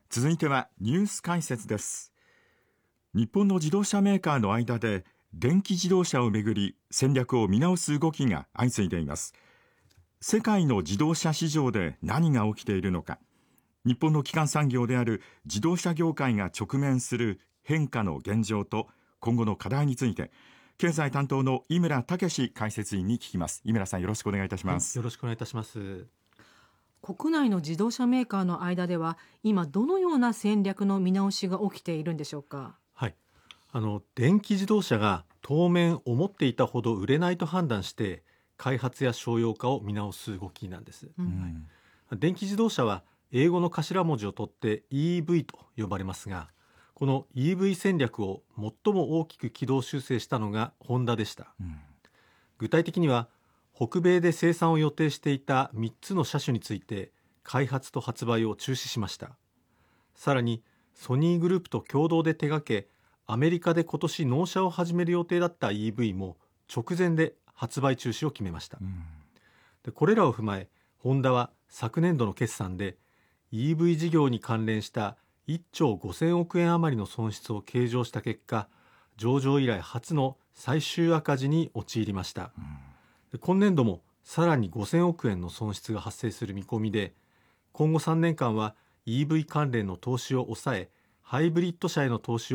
続いてはニュース解説です。日本の自動車メーカーの間で電気自動車をめぐり戦略を見直す動きが相次いでいます。世界の自動車市場で何が起きているのか、日本の基幹産業である自動車業界が直面する変化の現状と今後の課題について、経済担当の井村武解説委員に聞きます。井村さん、よろしくお願いいたします。 よろしくお願いいたします。 国内の自動車メーカーの間では今どのような戦略の見直しが起きているんでしょうか。 はい、電気自動車が当面思っていたほど売れないと判断して開発や商用化を見直す動きなんです。電気自動車は英語の頭文字を取って EV と呼ばれますが、この EV 戦略を最も大きく軌道修正したのがホンダでした。具体的には北米で生産を予定していた3つの車種について開発と発売を中止しました。さらにソニーグループと共同で手掛け、アメリカで今年納車を始める予定だった EV も直前で発売中止を決めました。でこれらを踏まえ、ホンダは昨年度の決算で EV 事業に関連した1兆5000億円余りの損失を計上した結果、上場以来初の最終赤字に陥りました。今年度もさらに5000億円の損失が発生する見込みで、今後3年間は EV 関連の投資を抑え、ハイブリッド車への投資を